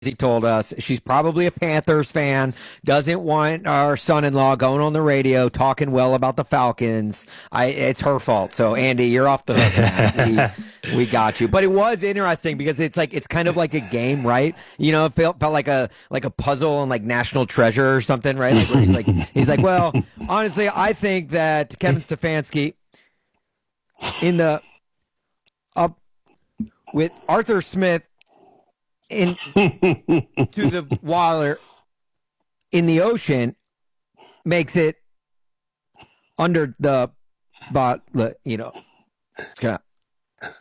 He told us she's probably a Panthers fan, doesn't want our son-in-law going on the radio talking well about the Falcons. It's her fault. So Andy, you're off the hook, man. We got you. But it was interesting because it's kind of like a game, right? You know, it felt like a puzzle on like National Treasure or something, right? Like where he's like, well, honestly, I think that Kevin Stefanski in the up with Arthur Smith in to the water in the ocean makes it under the it's kind of,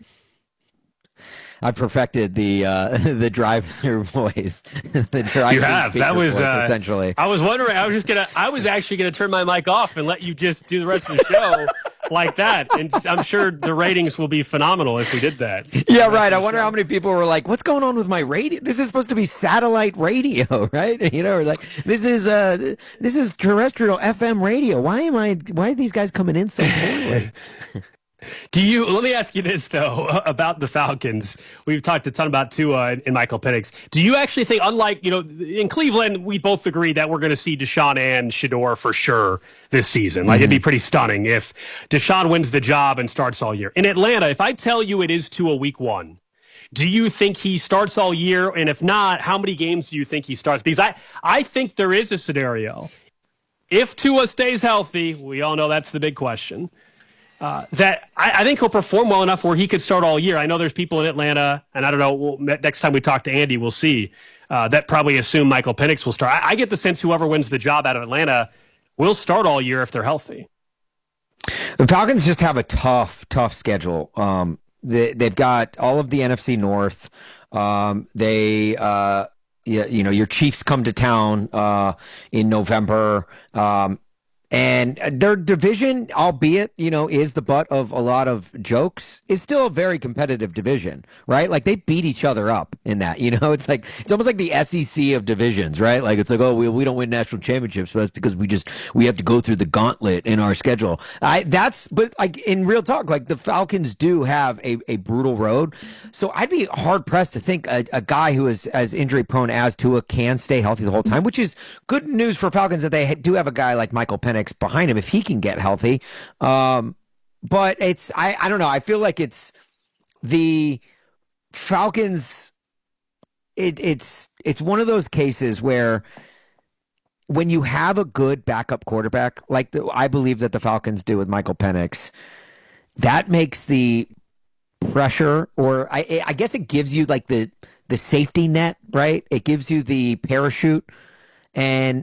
I perfected the drive-through voice. The drive-through you have that was voice, essentially. I was wondering. I was actually gonna turn my mic off and let you just do the rest of the show like that, and I'm sure the ratings will be phenomenal if we did that. Yeah, right. I wonder how many people were like, "What's going on with my radio? This is supposed to be satellite radio, right?" You know, or like this is terrestrial FM radio. Why are these guys coming in so poorly? Let me ask you this, though, about the Falcons. We've talked a ton about Tua and Michael Penix. Do you actually think, unlike, in Cleveland, we both agree that we're going to see Deshaun and Shedeur for sure this season? Like, it'd be pretty stunning if Deshaun wins the job and starts all year. In Atlanta, if I tell you it is Tua week one, do you think he starts all year? And if not, how many games do you think he starts? Because I think there is a scenario. If Tua stays healthy, we all know that's the big question. That I think he'll perform well enough where he could start all year. I know there's people in Atlanta, and I don't know, next time we talk to Andy, we'll see, that probably assume Michael Penix will start. I get the sense whoever wins the job out of Atlanta will start all year if they're healthy. The Falcons just have a tough schedule. They've got all of the NFC North. Your Chiefs come to town in November. And their division, albeit, is the butt of a lot of jokes, is still a very competitive division, right? Like they beat each other up in that, it's almost like the SEC of divisions, right? Like it's like, oh, we don't win national championships, but that's because we have to go through the gauntlet in our schedule. But like in real talk, like the Falcons do have a brutal road. So I'd be hard pressed to think a guy who is as injury prone as Tua can stay healthy the whole time, which is good news for Falcons that they do have a guy like Michael Penix behind him if he can get healthy. But it's I don't know. I feel like it's the Falcons. It's one of those cases where when you have a good backup quarterback, like I believe that the Falcons do with Michael Penix, that makes the pressure, or I guess it gives you like the safety net, right? It gives you the parachute, and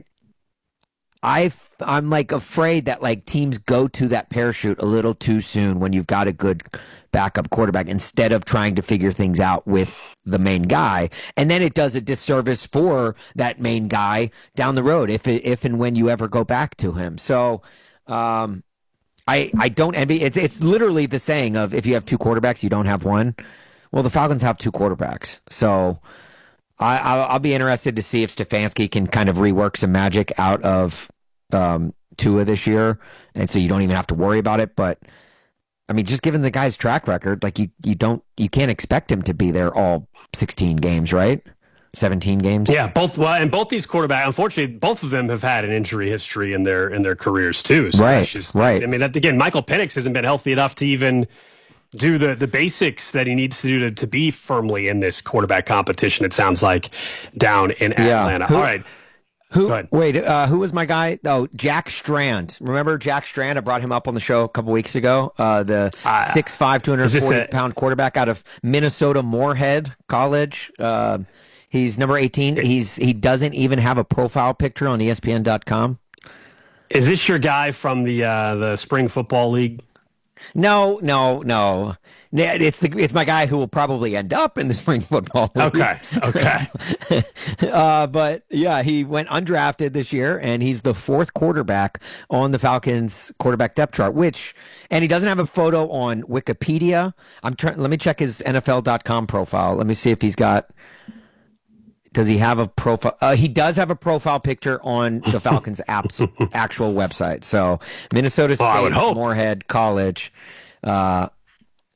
I'm like afraid that like teams go to that parachute a little too soon when you've got a good backup quarterback instead of trying to figure things out with the main guy. And then it does a disservice for that main guy down the road if and when you ever go back to him. So I don't envy. It's literally the saying of if you have two quarterbacks, you don't have one. Well, the Falcons have two quarterbacks. So I'll be interested to see if Stefanski can kind of rework some magic out of Tua this year, and so you don't even have to worry about it. But I mean, just given the guy's track record, like you can't expect him to be there all 16 games, right? 17 games. Yeah, both these quarterbacks, unfortunately, both of them have had an injury history in their careers too. So right. I mean, again, Michael Penix hasn't been healthy enough to even do the basics that he needs to do to be firmly in this quarterback competition, it sounds like, down in Atlanta. All right. Who was my guy? Oh, Jack Strand. Remember Jack Strand? I brought him up on the show a couple weeks ago. The 6'5", 240-pound quarterback out of Minnesota Moorhead College. He's number 18. He doesn't even have a profile picture on ESPN.com. Is this your guy from the Spring Football League? No. It's my guy who will probably end up in the Spring Football League. Okay. But yeah, he went undrafted this year, and he's the fourth quarterback on the Falcons quarterback depth chart. And he doesn't have a photo on Wikipedia. Let me check his NFL.com profile. Let me see if he's got. Does he have a profile? He does have a profile picture on the Falcons' actual website. So Minnesota State, Moorhead College.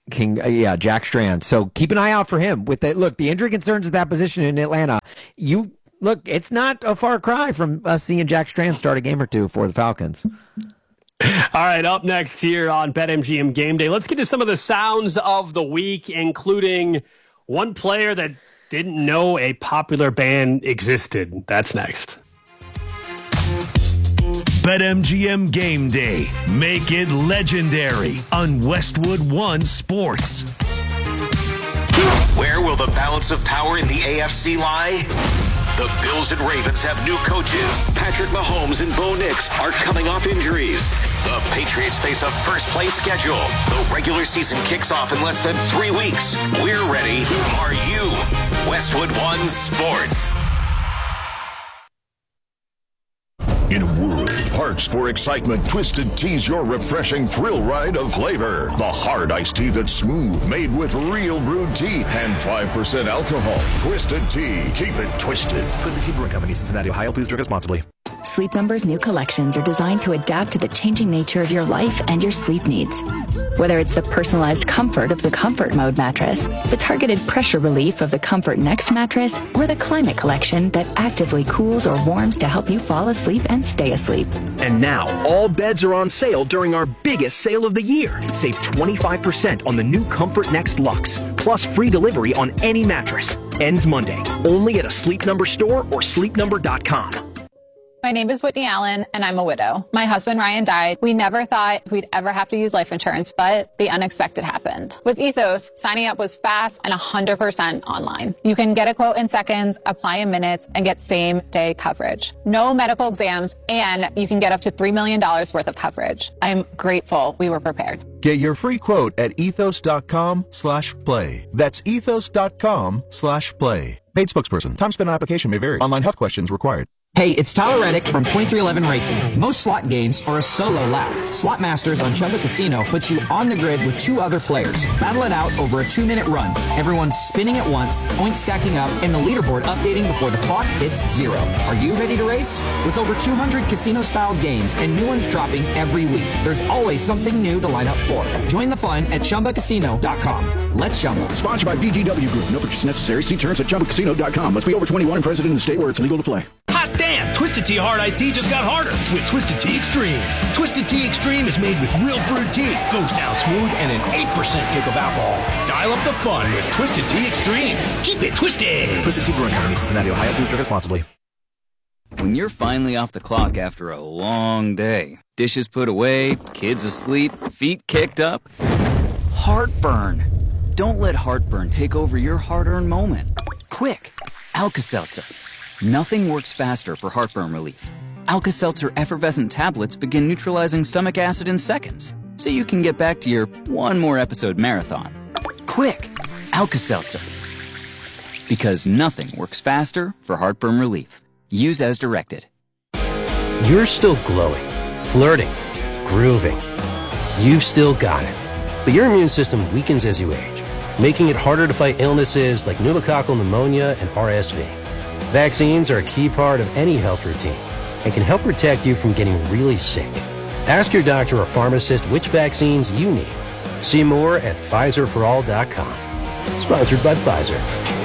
Jack Strand. So keep an eye out for him. With the injury concerns at that position in Atlanta, it's not a far cry from us seeing Jack Strand start a game or two for the Falcons. All right, up next here on BetMGM Game Day, let's get to some of the sounds of the week, including one player that didn't know a popular band existed. That's next. BetMGM Game Day. Make it legendary on Westwood One Sports. Where will the balance of power in the AFC lie? The Bills and Ravens have new coaches. Patrick Mahomes and Bo Nix are coming off injuries. The Patriots face a first-place schedule. The regular season kicks off in less than 3 weeks. We're ready. Are you? Westwood One Sports. In a world parched for excitement, Twisted Tea's your refreshing thrill ride of flavor. The hard iced tea that's smooth, made with real brewed tea and 5% alcohol. Twisted Tea. Keep it twisted. Twisted Tea Brewing Company, Cincinnati, Ohio. Please drink responsibly. Sleep Number's new collections are designed to adapt to the changing nature of your life and your sleep needs. Whether it's the personalized comfort of the Comfort Mode mattress, the targeted pressure relief of the Comfort Next mattress, or the Climate Collection that actively cools or warms to help you fall asleep and stay asleep. And now, all beds are on sale during our biggest sale of the year. Save 25% on the new Comfort Next Luxe, plus free delivery on any mattress. Ends Monday, only at a Sleep Number store or sleepnumber.com. My name is Whitney Allen, and I'm a widow. My husband, Ryan, died. We never thought we'd ever have to use life insurance, but the unexpected happened. With Ethos, signing up was fast and 100% online. You can get a quote in seconds, apply in minutes, and get same-day coverage. No medical exams, and you can get up to $3 million worth of coverage. I'm grateful we were prepared. Get your free quote at ethos.com/play. That's ethos.com/play. Paid spokesperson. Time spent on application may vary. Online health questions required. Hey, it's Tyler Reddick from 2311 Racing. Most slot games are a solo lap. Slot Masters on Chumba Casino puts you on the grid with 2 other players. Battle it out over a 2-minute run. Everyone's spinning at once, points stacking up, and the leaderboard updating before the clock hits 0. Are you ready to race? With over 200 casino-style games and new ones dropping every week, there's always something new to line up for. Join the fun at ChumbaCasino.com. Let's Chumba. Sponsored by VGW Group. No purchase necessary. See terms at ChumbaCasino.com. Must be over 21 and present in the state where it's legal to play. Hot damn! Twisted Tea Hard Iced Tea just got harder with Twisted Tea Extreme. Twisted Tea Extreme is made with real brewed tea, goes down smooth, and an 8% kick of alcohol. Dial up the fun with Twisted Tea Extreme. Keep it twisted. Twisted Tea Brewing Company, Cincinnati, Ohio. Please drink responsibly. When you're finally off the clock after a long day, dishes put away, kids asleep, feet kicked up, heartburn. Don't let heartburn take over your hard-earned moment. Quick, Alka-Seltzer. Nothing works faster for heartburn relief. Alka-Seltzer effervescent tablets begin neutralizing stomach acid in seconds, so you can get back to your one more episode marathon. Quick, Alka-Seltzer. Because nothing works faster for heartburn relief. Use as directed. You're still glowing, flirting, grooving. You've still got it. But your immune system weakens as you age, making it harder to fight illnesses like pneumococcal pneumonia and RSV. Vaccines are a key part of any health routine and can help protect you from getting really sick. Ask your doctor or pharmacist which vaccines you need. See more at PfizerForAll.com. Sponsored by Pfizer.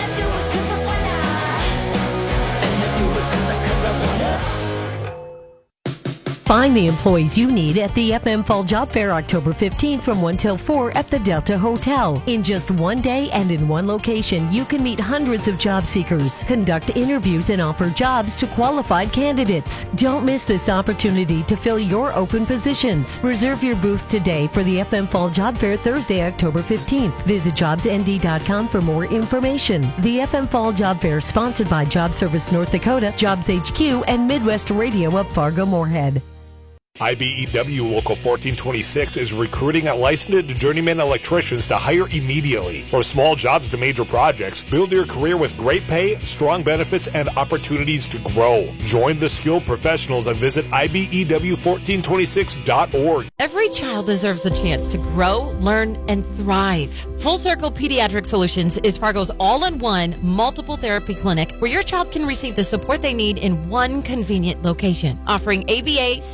Find the employees you need at the FM Fall Job Fair October 15th from 1 till 4 at the Delta Hotel. In just one day and in one location, you can meet hundreds of job seekers, conduct interviews, and offer jobs to qualified candidates. Don't miss this opportunity to fill your open positions. Reserve your booth today for the FM Fall Job Fair Thursday, October 15th. Visit jobsnd.com for more information. The FM Fall Job Fair sponsored by Job Service North Dakota, Jobs HQ, and Midwest Radio of Fargo-Moorhead. IBEW Local 1426 is recruiting licensed journeyman electricians to hire immediately. From small jobs to major projects, build your career with great pay, strong benefits, and opportunities to grow. Join the skilled professionals and visit IBEW1426.org. Every child deserves the chance to grow, learn, and thrive. Full Circle Pediatric Solutions is Fargo's all-in-one multiple therapy clinic where your child can receive the support they need in one convenient location, offering ABA, speech, and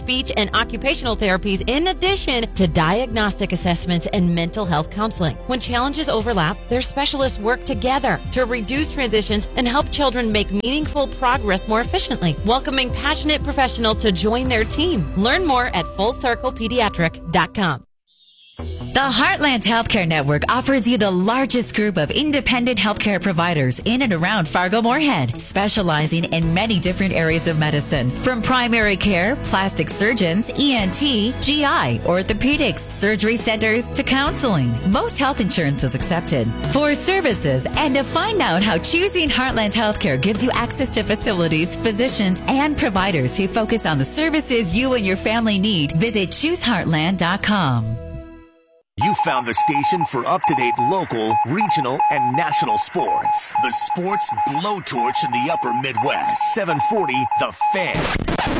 and occupational therapies in addition to diagnostic assessments and mental health counseling. When challenges overlap, their specialists work together to reduce transitions and help children make meaningful progress more efficiently, welcoming passionate professionals to join their team. Learn more at FullCirclePediatric.com. The Heartland Healthcare Network offers you the largest group of independent healthcare providers in and around Fargo-Moorhead, specializing in many different areas of medicine, from primary care, plastic surgeons, ENT, GI, orthopedics, surgery centers, to counseling. Most health insurance is accepted. For services and to find out how choosing Heartland Healthcare gives you access to facilities, physicians, and providers who focus on the services you and your family need, visit ChooseHeartland.com. You found the station for up-to-date local, regional, and national sports. The Sports Blowtorch in the Upper Midwest. 740 The Fan.